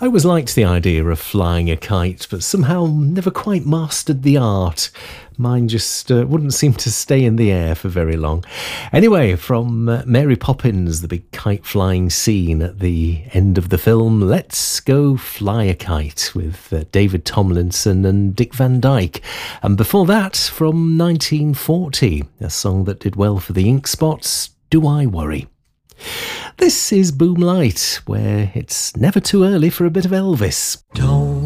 I always liked the idea of flying a kite, but somehow never quite mastered the art. Mine just wouldn't seem to stay in the air for very long. Anyway, from Mary Poppins, the big kite flying scene at the end of the film, let's go fly a kite with David Tomlinson and Dick Van Dyke. And before that, from 1940, a song that did well for the Ink Spots, Do I Worry? This is Boom Light, where it's never too early for a bit of Elvis. Don't